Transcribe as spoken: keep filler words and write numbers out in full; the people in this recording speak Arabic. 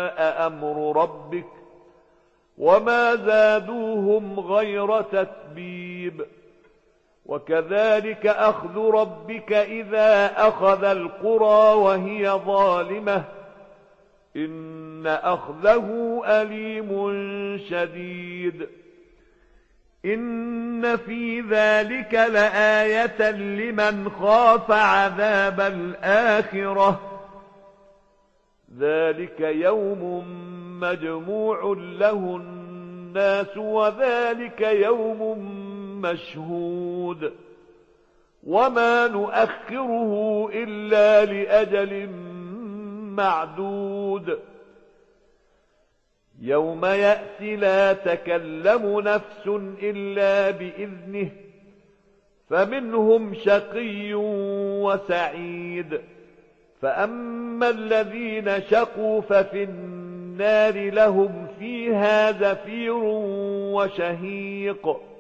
جاء أمر ربك وما زادوهم غير تتبيب. وكذلك أخذ ربك إذا أخذ القرى وهي ظالمة إن أخذه أليم شديد. إن في ذلك لآية لمن خاف عذاب الآخرة ذلك يوم مجموع له الناس وذلك يوم مشهود وما نؤخره إلا لأجل معدود. يوم يأتي لا تكلم نفس إلا بإذنه فمنهم شقي وسعيد. فأما الذين شقوا ففي النار لهم فيها زفير وشهيق